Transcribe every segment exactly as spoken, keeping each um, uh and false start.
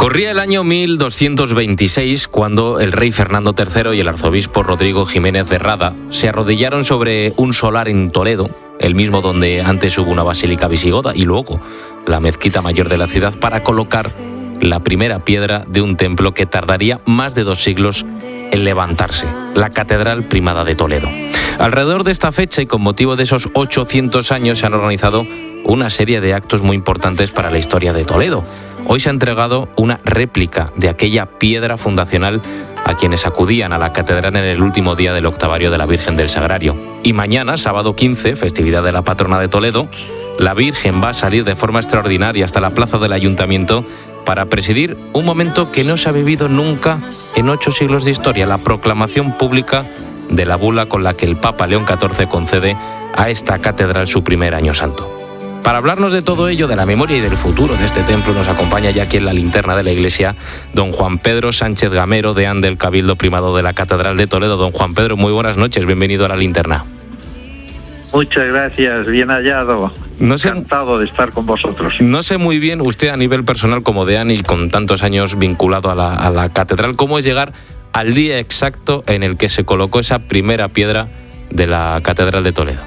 Corría el año mil doscientos veintiséis cuando el rey Fernando tercero y el arzobispo Rodrigo Jiménez de Rada se arrodillaron sobre un solar en Toledo, el mismo donde antes hubo una basílica visigoda y luego la mezquita mayor de la ciudad, para colocar la primera piedra de un templo que tardaría más de dos siglos en levantarse, la Catedral Primada de Toledo. Alrededor de esta fecha y con motivo de esos ochocientos años se han organizado una serie de actos muy importantes para la historia de Toledo. Hoy se ha entregado una réplica de aquella piedra fundacional a quienes acudían a la catedral en el último día del octavario de la Virgen del Sagrario. Y mañana, sábado quince, festividad de la patrona de Toledo, la Virgen va a salir de forma extraordinaria hasta la plaza del Ayuntamiento para presidir un momento que no se ha vivido nunca en ocho siglos de historia, la proclamación pública de la bula con la que el Papa León catorce concede a esta catedral su primer año santo. Para hablarnos de todo ello, de la memoria y del futuro de este templo, nos acompaña ya aquí en la linterna de la iglesia don Juan Pedro Sánchez Gamero, deán del Cabildo Primado de la Catedral de Toledo. Don Juan Pedro, muy buenas noches, bienvenido a la linterna. Muchas gracias, bien hallado. No sé, Encantado de estar con vosotros. No sé muy bien, usted a nivel personal como deán y con tantos años vinculado a la, a la catedral, ¿cómo es llegar al día exacto en el que se colocó esa primera piedra de la Catedral de Toledo?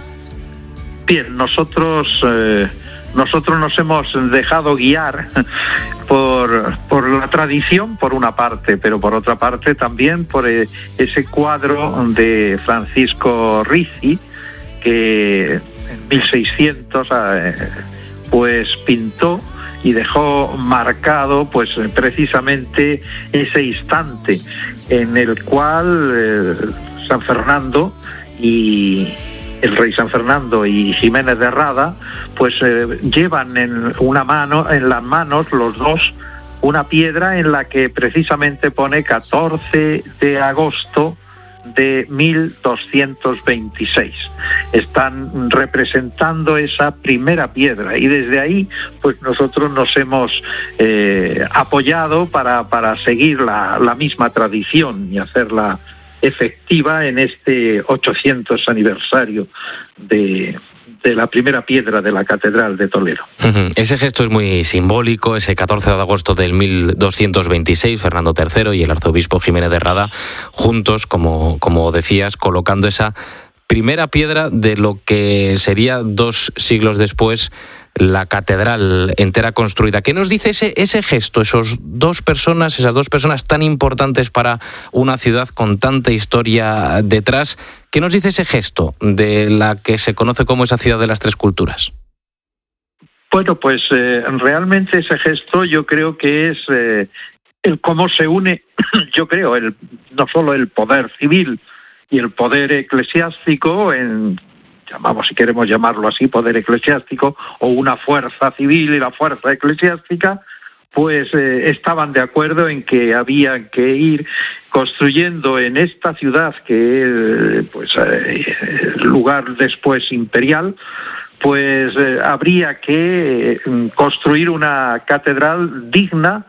Bien, nosotros eh, nosotros nos hemos dejado guiar por, por la tradición, por una parte, pero por otra parte también por eh, ese cuadro de Francisco Rizzi, que en mil seiscientos eh, pues pintó y dejó marcado pues precisamente ese instante en el cual eh, San Fernando y el rey San Fernando y Jiménez de Rada pues eh, llevan en una mano, en las manos los dos, una piedra en la que precisamente pone catorce de agosto de mil doscientos veintiséis. Están representando esa primera piedra y desde ahí pues nosotros nos hemos eh, apoyado para, para seguir la, la misma tradición y hacerla efectiva en este ochocientos aniversario de, de la primera piedra de la Catedral de Toledo. Uh-huh. Ese gesto es muy simbólico, ese catorce de agosto del mil doscientos veintiséis, Fernando tercero y el arzobispo Jiménez de Rada, juntos, como, como decías, colocando esa primera piedra de lo que sería dos siglos después la catedral entera construida. ¿Qué nos dice ese, ese gesto, esos dos personas, esas dos personas tan importantes para una ciudad con tanta historia detrás? ¿Qué nos dice ese gesto de la que se conoce como esa ciudad de las tres culturas? Bueno, pues eh, realmente ese gesto yo creo que es eh, el cómo se une, yo creo, el no solo el poder civil y el poder eclesiástico en llamamos, si queremos llamarlo así, poder eclesiástico, o una fuerza civil y la fuerza eclesiástica, pues eh, estaban de acuerdo en que había que ir construyendo en esta ciudad, que es pues, eh, lugar después imperial, pues eh, habría que eh, construir una catedral digna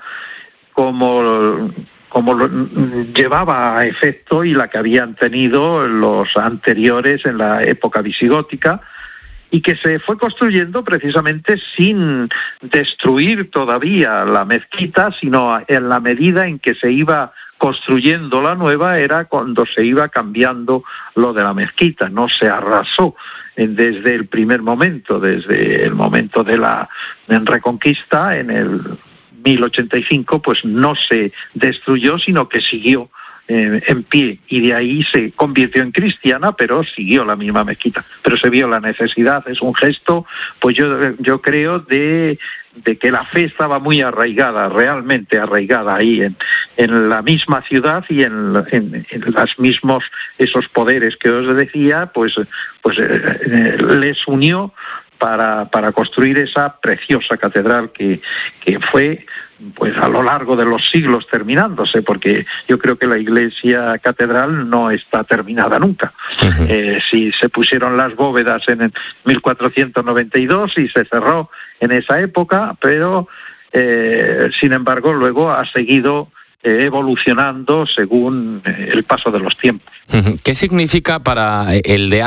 como... como lo llevaba a efecto y la que habían tenido los anteriores en la época visigótica, y que se fue construyendo precisamente sin destruir todavía la mezquita, sino en la medida en que se iba construyendo la nueva era cuando se iba cambiando lo de la mezquita. No se arrasó desde el primer momento, desde el momento de la Reconquista en el mil ochenta y cinco, pues no se destruyó, sino que siguió eh, en pie, y de ahí se convirtió en cristiana, pero siguió la misma mezquita. Pero se vio la necesidad, es un gesto, pues yo, yo creo, de, de que la fe estaba muy arraigada, realmente arraigada ahí en, en la misma ciudad y en, en, en los mismos, esos poderes que os decía, pues, pues eh, eh, les unió Para, para construir esa preciosa catedral que, que fue pues a lo largo de los siglos terminándose, porque yo creo que la iglesia catedral no está terminada nunca. Uh-huh. Eh, si se pusieron las bóvedas en el mil cuatrocientos noventa y dos y se cerró en esa época, pero eh, sin embargo luego ha seguido eh, evolucionando según el paso de los tiempos. Uh-huh. ¿Qué significa para el de